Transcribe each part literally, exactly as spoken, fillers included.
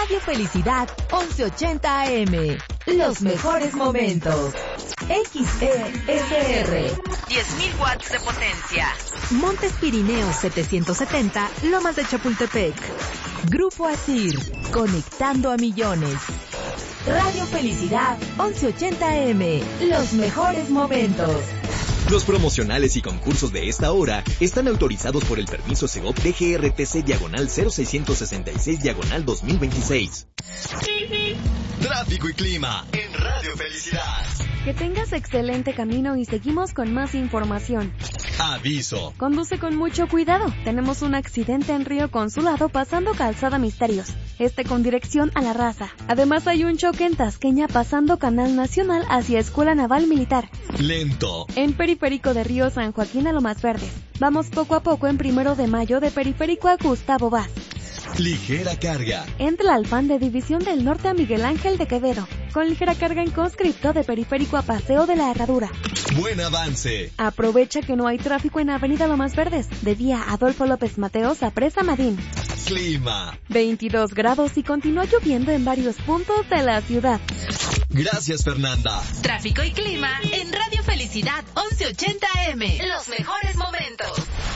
Radio Felicidad once ochenta A M. Los mejores momentos. X E S R. diez mil watts de potencia. Montes Pirineos setecientos setenta, Lomas de Chapultepec. Grupo Asir, conectando a millones. Radio Felicidad once ochenta A M. Los mejores momentos. Los promocionales y concursos de esta hora están autorizados por el permiso Segov D G R T C diagonal cero seiscientos sesenta y seis diagonal dos mil veintiséis. Tráfico y clima en Radio Felicidad. Que tengas excelente camino y seguimos con más información. Aviso. Conduce con mucho cuidado. Tenemos un accidente en Río Consulado pasando Calzada Misterios. Este con dirección a La Raza. Además hay un choque en Tasqueña pasando Canal Nacional hacia Escuela Naval Militar. Lento. En Periférico de Río San Joaquín a Lomas Verdes. Vamos poco a poco en Primero de Mayo de Periférico a Gustavo Vaz. Ligera carga. Entra al Alfán de División del Norte a Miguel Ángel de Quevedo. Con ligera carga en conscripto de Periférico a Paseo de la Herradura. Buen avance. Aprovecha que no hay tráfico en Avenida Lomas Verdes. De vía Adolfo López Mateos a Presa Madín. Clima. veintidós grados y continúa lloviendo en varios puntos de la ciudad. Gracias, Fernanda. Tráfico y clima en Radio Felicidad once ochenta A M. Los mejores momentos.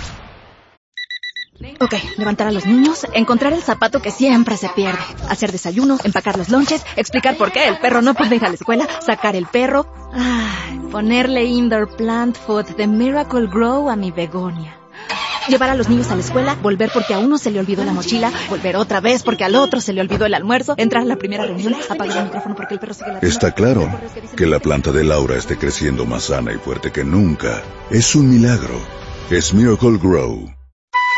Ok, levantar a los niños, encontrar el zapato que siempre se pierde, hacer desayuno, empacar los lonches, explicar por qué el perro no puede ir a la escuela, sacar el perro, ay, ponerle indoor plant food de Miracle Grow a mi begonia. Llevar a los niños a la escuela, volver porque a uno se le olvidó la mochila, volver otra vez porque al otro se le olvidó el almuerzo, entrar a la primera reunión, apagar el micrófono porque el perro sigue ladrando. Está claro que la planta de Laura esté creciendo más sana y fuerte que nunca. Es un milagro. Es Miracle Grow.